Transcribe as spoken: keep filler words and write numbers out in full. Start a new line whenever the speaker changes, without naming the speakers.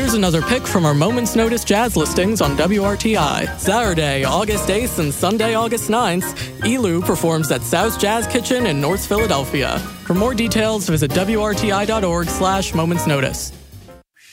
Here's another pick from our Moments Notice jazz listings on W R T I. Saturday, August eighth and Sunday, August ninth, Elu performs at South Jazz Kitchen in North Philadelphia. For more details, visit W R T I dot org slash Moments Notice.